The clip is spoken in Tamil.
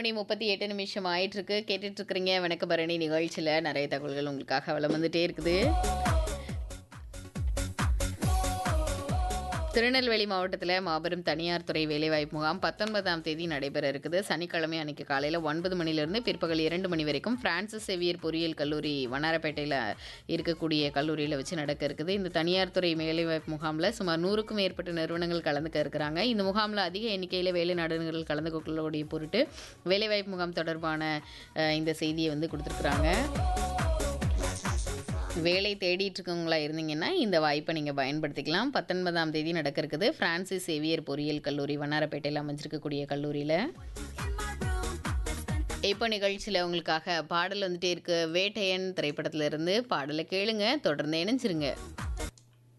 9:38 ஆயிட்டிருக்கு. கேட்டுட்டு இருக்கிறீங்க வணக்க பரணி நிகழ்ச்சியில நிறைய தகவல்கள் உங்களுக்காக வலம் வந்துட்டே இருக்குது. திருநெல்வேலி மாவட்டத்தில் மாபெரும் தனியார் துறை வேலைவாய்ப்பு முகாம் 19ஆம் தேதி நடைபெற இருக்குது. சனிக்கிழமை அன்னைக்கு காலையில் 9 மணிலேருந்து பிற்பகல் 2 மணி வரைக்கும் பிரான்சிஸ் சேவியர் பொறியியல் கல்லூரி வண்ணாரப்பேட்டையில் இருக்கக்கூடிய கல்லூரியில் வச்சு நடக்க இருக்குது. இந்த தனியார் துறை வேலைவாய்ப்பு முகாமில் சுமார் 100க்கும் மேற்பட்ட நிறுவனங்கள் கலந்துக்க இருக்கிறாங்க. இந்த முகாமில் அதிக எண்ணிக்கையில் வேலை நாடுகள் கலந்து கொள்ளக்கூடிய பொருட்டு வேலைவாய்ப்பு முகாம் தொடர்பான இந்த செய்தியை வந்து கொடுத்துருக்குறாங்க. வேலை தேடிட்டு இருக்கவங்களா இருந்தீங்கன்னா இந்த வாய்ப்பை நீங்கள் பயன்படுத்திக்கலாம். 19ஆம் தேதி நடக்க இருக்குது. பிரான்சிஸ் சேவியர் பொறியியல் கல்லூரி வண்ணாரப்பேட்டையில் அமைஞ்சிருக்கக்கூடிய கல்லூரியில். இப்போ நிகழ்ச்சியில் உங்களுக்காக பாடல் வந்துட்டே இருக்கு. வேட்டையன் திரைப்படத்திலிருந்து பாடலை கேளுங்க, தொடர்ந்து இணைஞ்சிருங்க.